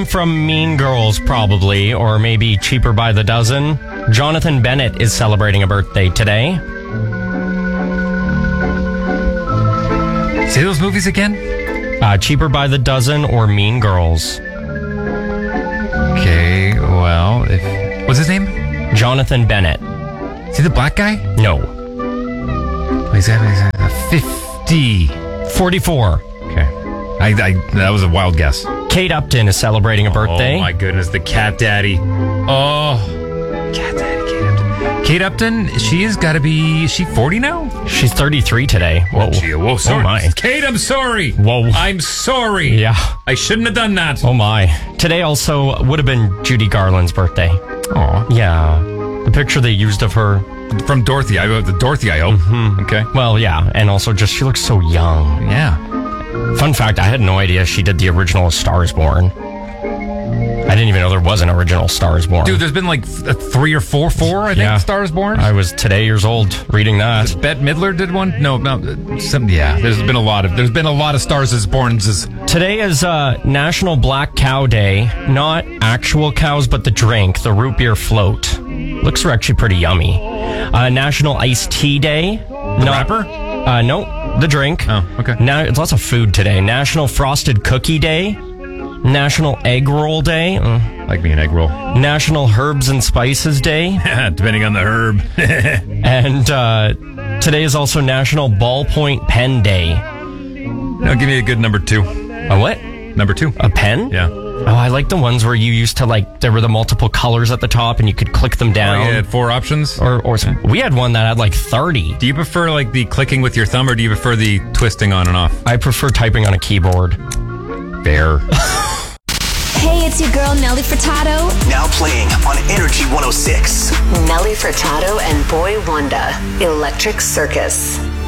him from Mean Girls, probably, or maybe Cheaper by the Dozen. Jonathan Bennett is celebrating a birthday today. Say those movies again? Cheaper by the Dozen or Mean Girls. Okay, well, what's his name? Jonathan Bennett. Is he the black guy? No. He's 50. 44. Okay. That was a wild guess. Kate Upton is celebrating a birthday. Oh my goodness, the Cat Daddy. Oh, Cat Daddy, Kate Upton. Kate Upton, she's 40 now? She's 33 today. Whoa. Whoa, sorry. Oh my. Kate, I'm sorry. Whoa. I'm sorry. Yeah. I shouldn't have done that. Oh my. Today also would have been Judy Garland's birthday. Oh. Yeah. The picture they used of her. From Dorothy. I hope. Mm-hmm. Okay. Well, yeah. And also just she looks so young. Yeah. Fun fact, I had no idea she did the original Star is Born. I didn't even know there was an original Star is Born. Dude, there's been like 3 or 4, I think, Yeah. Star is Born. I was today years old reading that. Bette Midler did one? No, there's been a lot of Stars is Borns. Today is National Black Cow Day. Not actual cows, but the drink, the root beer float. Looks actually pretty yummy. National Iced Tea Day. The rapper? No, the drink. Oh, okay. Now it's lots of food today. National Frosted Cookie Day. National Egg Roll Day. Like me an egg roll. National Herbs and Spices Day. Depending on the herb. And today is also National Ballpoint Pen Day. Now give me a good number 2. A what? Number 2. A pen? Yeah. Oh, I like the ones where you used to there were the multiple colors at the top and you could click them down. Oh, you had 4 options? We had one that had like 30. Do you prefer like the clicking with your thumb or do you prefer the twisting on and off? I prefer typing on a keyboard. Fair. Hey, it's your girl Nelly Furtado. Now playing on Energy 106. Nelly Furtado and Boy Wonder, Electric Circus.